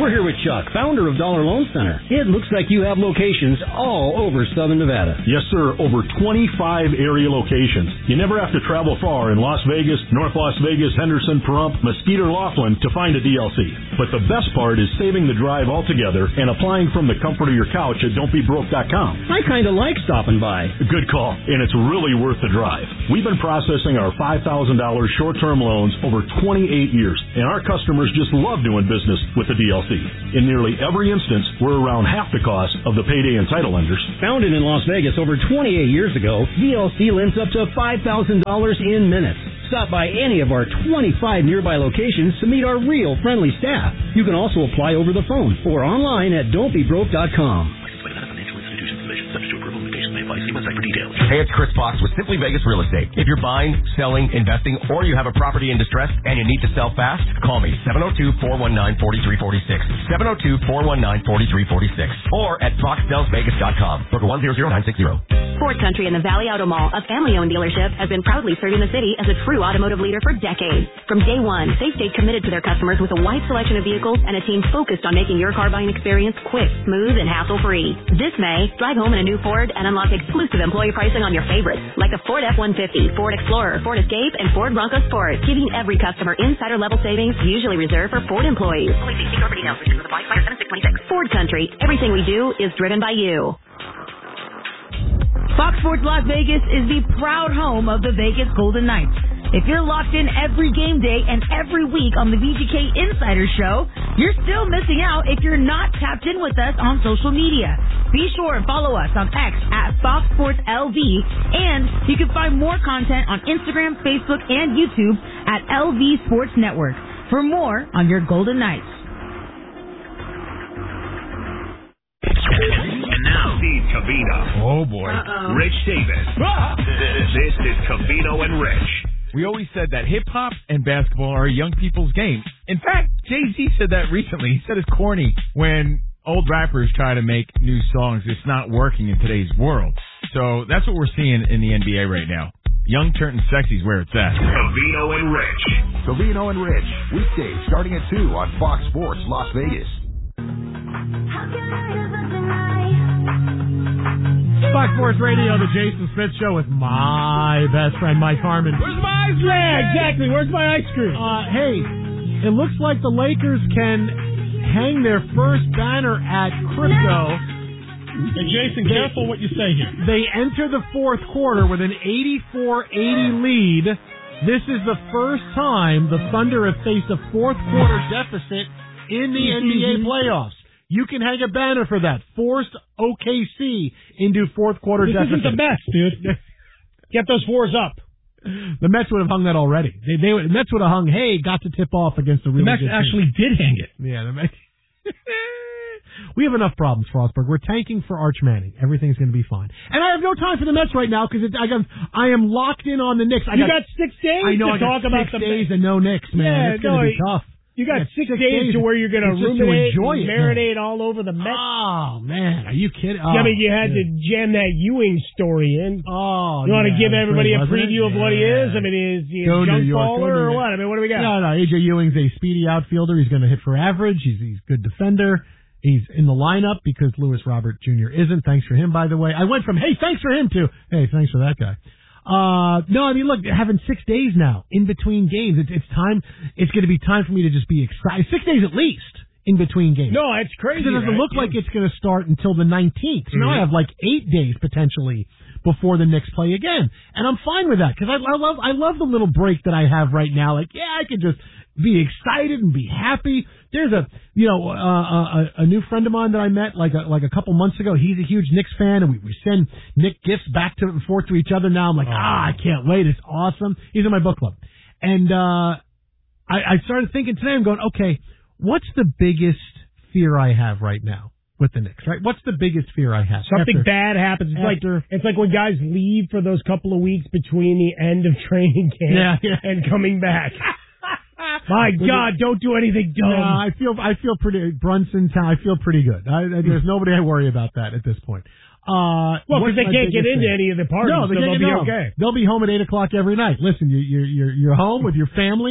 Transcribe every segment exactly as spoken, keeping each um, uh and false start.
We're here with Chuck, founder of Dollar Loan Center. It looks like you have locations all over Southern Nevada. Yes, sir. Over twenty-five area locations. You never have to travel far in Las Vegas, North Las Vegas, Henderson, Pahrump, Mesquite, or Laughlin to find a D L C. But the best part is saving the drive altogether and applying from the comfort of your couch at don't be broke dot com. I kind of like stopping by. Good call, and it's really worth the drive. We've been processing our five thousand dollars short-term loans over twenty-eight years, and our customers just love doing business with the D L C. In nearly every instance, we're around half the cost of the payday and title lenders. Founded in Las Vegas over twenty-eight years ago, D L C lends up to five thousand dollars in minutes. Stop by any of our twenty-five nearby locations to meet our real friendly staff. You can also apply over the phone or online at don't be broke dot com. Hey, it's Chris Fox with Simply Vegas Real Estate. If you're buying, selling, investing, or you have a property in distress and you need to sell fast, call me, seven oh two, four one nine, four three four six, seven oh two, four one nine, four three four six, or at fox sells vegas dot com. Book one zero zero nine six zero. Ford Country in the Valley Auto Mall, a family-owned dealership, has been proudly serving the city as a true automotive leader for decades. From day one, they've stayed committed to their customers with a wide selection of vehicles and a team focused on making your car buying experience quick, smooth, and hassle-free. This May, drive home in a new Ford and unlock exclusive employee pricing on your favorites, like the Ford F one fifty, Ford Explorer, Ford Escape, and Ford Bronco Sport, giving every customer insider-level savings usually reserved for Ford employees. Ford Country. Everything we do is driven by you. Fox Sports Las Vegas is the proud home of the Vegas Golden Knights. If you're locked in every game day and every week on the V G K Insider Show, you're still missing out if you're not tapped in with us on social media. Be sure and follow us on X at Fox Sports L V, and you can find more content on Instagram, Facebook, and YouTube at L V Sports Network for more on your Golden Knights. And now, Steve Covino. Oh, boy. Uh-oh. Rich Davis. Ah! This is Covino and Rich. We always said that hip-hop and basketball are young people's game. In fact, Jay-Z said that recently. He said it's corny when old rappers try to make new songs. It's not working in today's world. So that's what we're seeing in the N B A right now. Young turning sexy is where it's at. Covino and Rich. Covino and Rich. Weekdays starting at two on Fox Sports Las Vegas. Fox Sports Radio, the Jason Smith Show with my best friend, Mike Harmon. Where's my ice cream? Yeah, exactly. Where's my ice cream? Uh, hey, it looks like the Lakers can hang their first banner at crypto. Hey, Jason, they, careful what you say here. They enter the fourth quarter with an eighty-four eighty lead. This is the first time the Thunder have faced a fourth quarter deficit in the N B A playoffs. You can hang a banner for that. Forced O K C into fourth quarter this deficit. This isn't the best, dude. Get those fours up. The Mets would have hung that already. They, they the Mets would have hung, hey, got to tip off against the real The Mets actually did hang it. Yeah, the Mets. We have enough problems, Frostberg. We're tanking for Arch Manning. Everything's going to be fine. And I have no time for the Mets right now because I got I am locked in on the Knicks. I you got, got six days I know, to I got talk six about the days and no Knicks, man. Yeah, it's going to no, be tough. You got yeah, six, six days, days to where you're going to ruminate enjoy and it, marinate man. all over the Mets. Oh, man. Are you kidding? Oh, yeah, I mean, you had dude. to jam that Ewing story in. Oh, You want yeah, to give everybody great, a preview it? of what he yeah. is? I mean, is he a Go junk New York, baller or York. what? I mean, what do we got? No, no. A J Ewing's a speedy outfielder. He's going to hit for average. He's he's a good defender. He's in the lineup because Lewis Robert Junior isn't. Thanks for him, by the way. I went from, hey, thanks for him, to, hey, thanks for that guy. Uh, no, I mean, look, having six days now in between games, it's, it's time, it's going to be time for me to just be excited. Six days at least in between games. No, it's crazy. It doesn't right? look like it's going to start until the nineteenth. So mm-hmm. now I have like eight days potentially before the Knicks play again. And I'm fine with that because I, I love, I love the little break that I have right now. Like, yeah, I could just be excited and be happy. There's a, you know, uh, a, a new friend of mine that I met like a, like a couple months ago. He's a huge Knicks fan, and we, we send Knick gifts back to and forth to each other now. I'm like, oh. ah, I can't wait. It's awesome. He's in my book club. And uh I, I started thinking today, I'm going, okay, what's the biggest fear I have right now with the Knicks, right? What's the biggest fear I have? Something after, bad happens. It's after, like it's like when guys leave for those couple of weeks between the end of training camp yeah, yeah. and coming back. My God, don't do anything dumb. No, I feel I feel pretty Brunson town. I feel pretty good. I, I, there's nobody I worry about that at this point. Uh, well, because they can't get into thing? any of the parties, no, they so they'll be no. okay. They'll be home at eight o'clock every night. Listen, you, you're you're you're home with your family.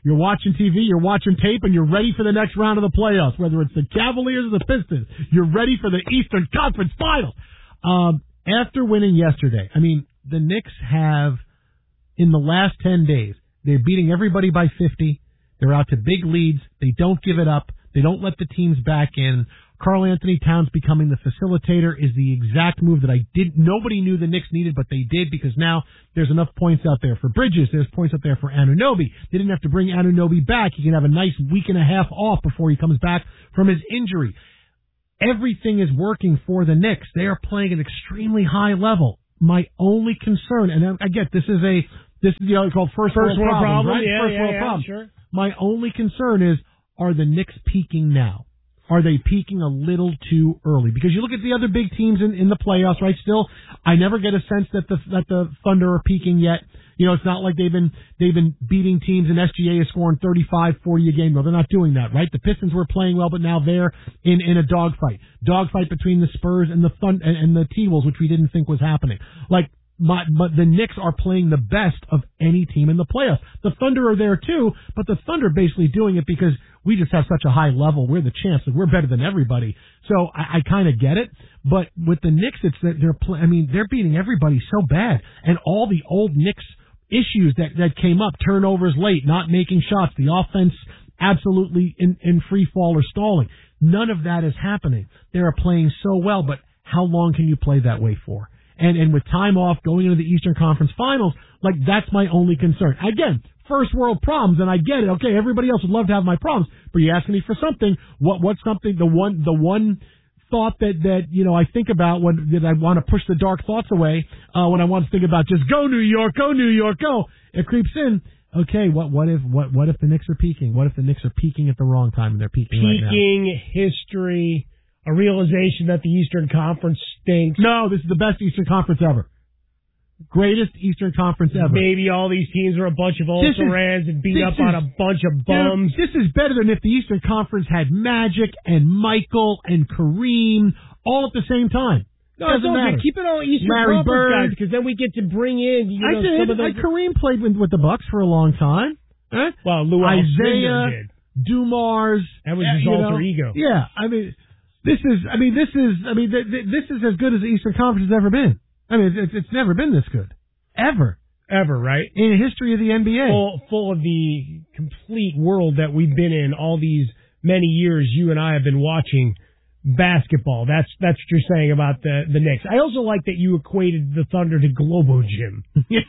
You're watching T V, you're watching tape, and you're ready for the next round of the playoffs, whether it's the Cavaliers or the Pistons. You're ready for the Eastern Conference Finals. Um, after winning yesterday, I mean, the Knicks have, in the last ten days, they're beating everybody by fifty. They're out to big leads. They don't give it up. They don't let the teams back in. Karl Anthony Towns becoming the facilitator is the exact move that I did. Nobody knew the Knicks needed, but they did, because now there's enough points out there for Bridges. There's points out there for Anunoby. They didn't have to bring Anunoby back. He can have a nice week and a half off before he comes back from his injury. Everything is working for the Knicks. They are playing at an extremely high level. My only concern, and I get this is a this is you know, called first, first world, world problem, problem, right? yeah, first yeah, world yeah, problem. Sure. My only concern is, are the Knicks peaking now? Are they peaking a little too early? Because you look at the other big teams in, in the playoffs, right? Still, I never get a sense that the that the Thunder are peaking yet. You know, it's not like they've been they've been beating teams, and S G A is scoring thirty-five, forty a game. No, they're not doing that, right? The Pistons were playing well, but now they're in, in a dogfight. Dogfight between the Spurs and the Thun- and, and the T-Wolves, which we didn't think was happening. Like, My, but the Knicks are playing the best of any team in the playoffs. The Thunder are there too, but the Thunder are basically doing it because we just have such a high level. We're the champs. We're better than everybody. So I, I kind of get it. But with the Knicks, it's that they're play, I mean, they're beating everybody so bad. And all the old Knicks issues that, that came up, turnovers late, not making shots, the offense absolutely in, in free fall or stalling. None of that is happening. They are playing so well, but how long can you play that way for? And and with time off, going into the Eastern Conference Finals, like, that's my only concern. Again, first world problems, and I get it. Okay, everybody else would love to have my problems, but you're asking me for something. What what's something? The one the one thought that that you know I think about when that I want to push the dark thoughts away. Uh, when I want to think about just go New York, go New York, go. It creeps in. Okay, what what if what what if the Knicks are peaking? What if the Knicks are peaking at the wrong time and they're peaking, peaking right now? Peaking history. A realization that the Eastern Conference stinks. No, this is the best Eastern Conference ever. Greatest Eastern Conference ever. Maybe all these teams are a bunch of also-rans and beat up is, on a bunch of bums. Dude, this is better than if the Eastern Conference had Magic and Michael and Kareem all at the same time. No, Doesn't matter. Keep it all Eastern Larry Conference Bird, guys, because then we get to bring in. You know, I did. Some of those... I, Kareem played with, with the Bucks for a long time. Huh? Well, Lou Isaiah, did. Dumars. That was his alter know, ego. Yeah, I mean. This is, I mean, this is, I mean, th- th- this is as good as the Eastern Conference has ever been. I mean, it's, it's never been this good. Ever. Ever, right? In the history of the N B A. Full, full of the complete world that we've been in all these many years you and I have been watching basketball. That's that's what you're saying about the, the Knicks. I also like that you equated the Thunder to Globo Gym.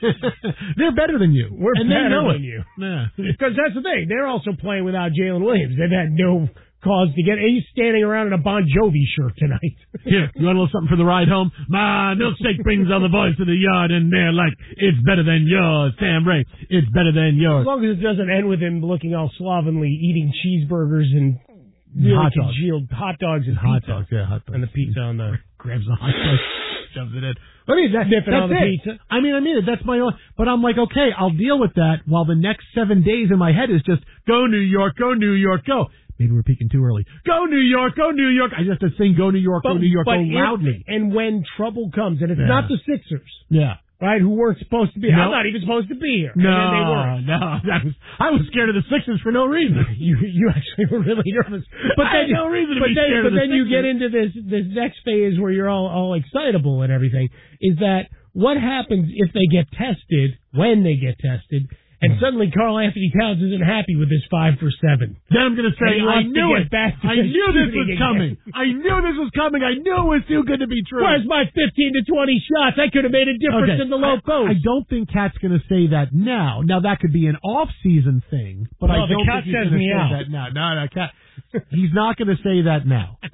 They're better than you. We're and better they know than it. you. Yeah. Because that's the thing. They're also playing without Jalen Williams. They've had no cause to get. He's standing around in a Bon Jovi shirt tonight. Here, you want a little something for the ride home? My milkshake brings all the boys to the yard, and they're like, it's better than yours, Sam Ray. It's better than yours. As long as it doesn't end with him looking all slovenly, eating cheeseburgers and really hot dogs, congealed hot dogs and hot pizza. dogs, yeah, hot dogs, and the pizza on the grabs the hot dog, shoves it in. I mean, that, Sniffing that's on the it. pizza. I mean, I mean it. That's my own. But I'm like, okay, I'll deal with that. While the next seven days in my head is just go New York, go New York, go. Maybe we're peaking too early. Go New York, go New York. I just have to sing go New York, but, go New York, but go if, loudly. And when trouble comes, and it's Yeah. not the Sixers, yeah. right, who weren't supposed to be here. No. I'm not even supposed to be here. No, and then they weren't. no, I was I was scared of the Sixers for no reason. You you actually were really nervous, but I then had no reason to but be then, scared but of the then you Sixers. get into this this next phase where you're all all excitable and everything. Is that what happens if they get tested? When they get tested? And suddenly Karl Anthony Towns isn't happy with his five for seven. Then I'm going to say, I knew it. Back to I knew this was again. coming. I knew this was coming. I knew it was too good to be true. Where's my fifteen to twenty shots? I could have made a difference Okay. in the low I, post. I don't think Cat's going to say that now. Now, that could be an off-season thing, but Well, I the don't Cat think he's says going to me say out. that now. No, no, Cat. He's not going to say that now.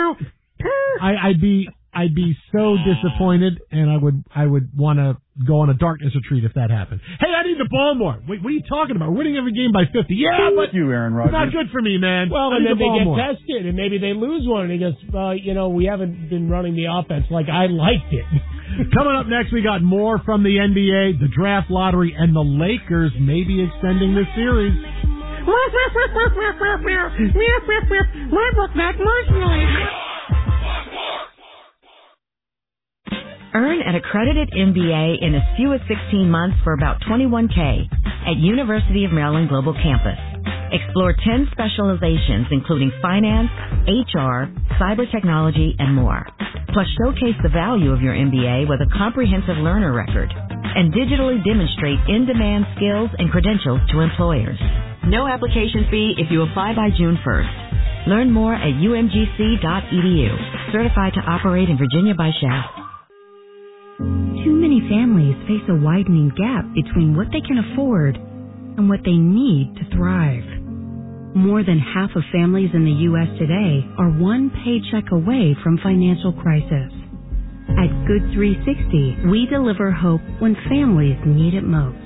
I, I'd be... I'd be so disappointed, and I would I would want to go on a darkness retreat if that happened. Hey, I need the ball more. Wait, what are you talking about? We're winning every game by fifty. Yeah, but you, Aaron Rodgers. It's not good for me, man. Well, I and then need the they ball get more. tested, and maybe they lose one, and he goes, uh, you know, we haven't been running the offense like I liked it. Coming up next, we got more from the N B A, the draft lottery, and the Lakers maybe extending the series. My book back marshmallows. Earn an accredited M B A in as few as sixteen months for about twenty-one thousand dollars at University of Maryland Global Campus. Explore ten specializations including finance, H R, cyber technology, and more. Plus showcase the value of your M B A with a comprehensive learner record and digitally demonstrate in-demand skills and credentials to employers. No application fee if you apply by June first. Learn more at U M G C dot E D U. Certified to operate in Virginia by Shaft. Too many families face a widening gap between what they can afford and what they need to thrive. More than half of families in the U S today are one paycheck away from financial crisis. At Good three sixty, we deliver hope when families need it most.